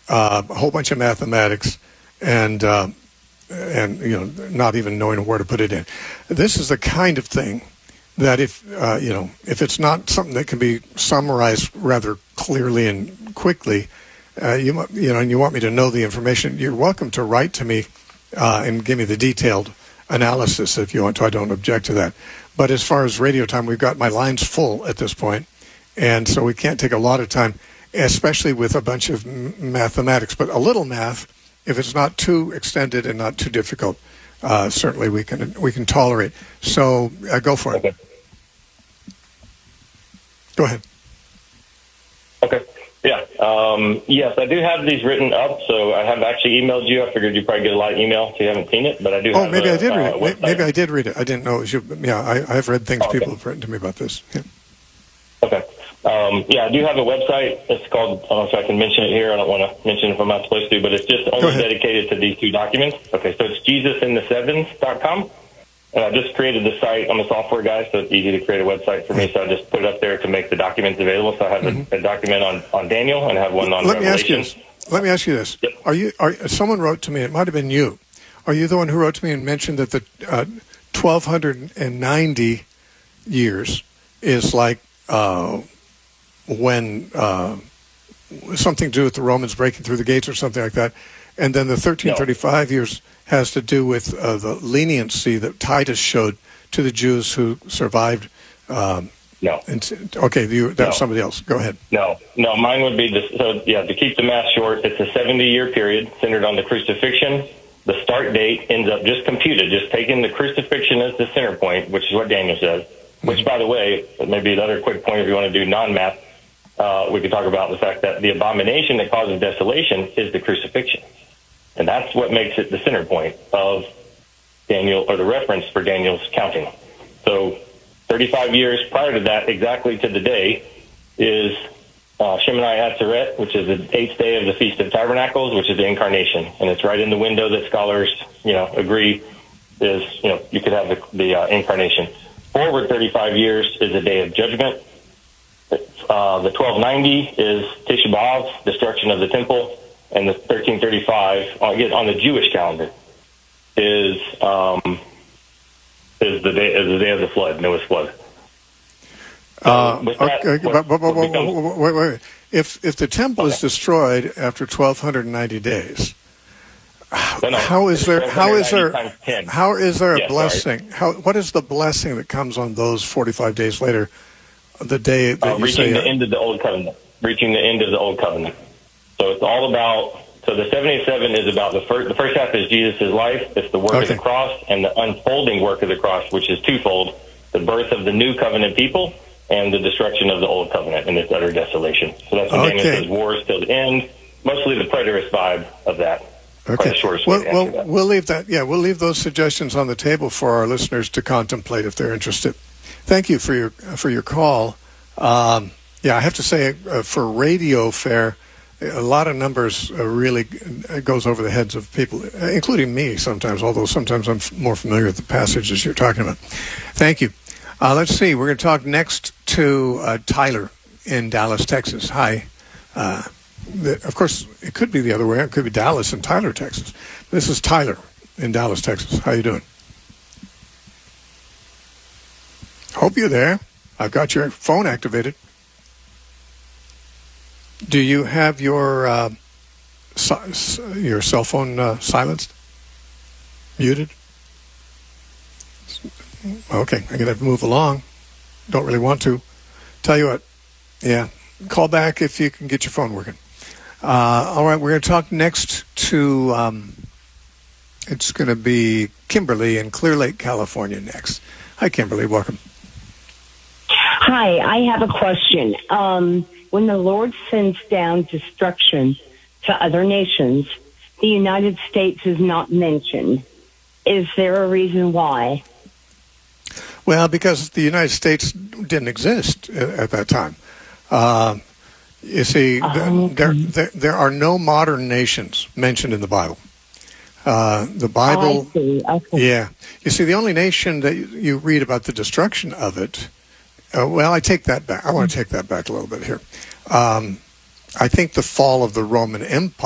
a whole bunch of mathematics, and not even knowing where to put it in. This is the kind of thing that if it's not something that can be summarized rather clearly and quickly, and you want me to know the information, you're welcome to write to me and give me the detailed analysis if you want to. I don't object to that. But as far as radio time, we've got my lines full at this point, and so we can't take a lot of time, especially with a bunch of mathematics. But a little math, if it's not too extended and not too difficult, certainly we can tolerate. So go for it. Okay. Go ahead. Okay. Yeah. Yes, I do have these written up, so I have actually emailed you. I figured you'd probably get a lot of email, so you haven't seen it, but I do have maybe I did read it. Website. Maybe I did read it. I didn't know it was you. Yeah, I've read things people have written to me about this. Yeah. Okay. I do have a website. It's called, I don't know if I can mention it here. I don't want to mention it if I'm not supposed to, but it's just only dedicated to these two documents. Okay, so it's JesusInThe7s.com. And I just created the site. I'm a software guy, so it's easy to create a website for me. So I just put it up there to make the documents available. So I have a document on Daniel and I have one on Revelation. Let me ask you this. Yep. Someone wrote to me, it might have been you. Are you the one who wrote to me and mentioned that the 1,290 years is like when something to do with the Romans breaking through the gates or something like that, and then the 1335 years has to do with the leniency that Titus showed to the Jews who survived? No. Okay, that's somebody else. Go ahead. No, mine would be this. So, to keep the math short, it's a 70-year period centered on the crucifixion. The start date ends up just computed, just taking the crucifixion as the center point, which is what Daniel says. Which, by the way, maybe another quick point if you want to do non-math, we could talk about the fact that the abomination that causes desolation is the crucifixion. And that's what makes it the center point of Daniel, or the reference for Daniel's counting. So 35 years prior to that, exactly to the day, is Shemini Atzeret, which is the 8th day of the Feast of Tabernacles, which is the incarnation. And it's right in the window that scholars, agree is, you could have the incarnation. Forward 35 years is a day of judgment. The 1290 is Tisha B'Av, destruction of the temple. And the 1335, on the Jewish calendar, is the day of the flood, Noah's flood. Wait. If the temple is destroyed after 1,290 days, how is there a blessing? What is the blessing that comes on those 45 days later, the day that you say? Reaching the end of the old covenant. So it's all about. So the 77 is about the first half is Jesus' life. It's the work of the cross and the unfolding work of the cross, which is twofold: the birth of the new covenant people and the destruction of the old covenant and its utter desolation. So that's what Daniel says: wars till the end. Mostly the preterist vibe of that. Okay. We'll leave that. Yeah, we'll leave those suggestions on the table for our listeners to contemplate if they're interested. Thank you for your call. I have to say, for radio fare, a lot of numbers really goes over the heads of people, including me sometimes, although sometimes I'm more familiar with the passages you're talking about. Thank you. Let's see. We're going to talk next to Tyler in Dallas, Texas. Hi. Of course, it could be the other way. It could be Dallas and Tyler, Texas. This is Tyler in Dallas, Texas. How you doing? Hope you're there. I've got your phone activated. Do you have your cell phone silenced? Muted? Okay, I'm going to have to move along. Don't really want to. Tell you what, call back if you can get your phone working. All right, we're going to talk next to, it's going to be Kimberly in Clear Lake, California next. Hi, Kimberly, welcome. Hi, I have a question. When the Lord sends down destruction to other nations, the United States is not mentioned. Is there a reason why? Well, because the United States didn't exist at that time. You see, there are no modern nations mentioned in the Bible. The Bible, I see. Okay. Yeah. You see, the only nation that you read about the destruction of it, I take that back. I want to take that back a little bit here. I think the fall of the Roman Empire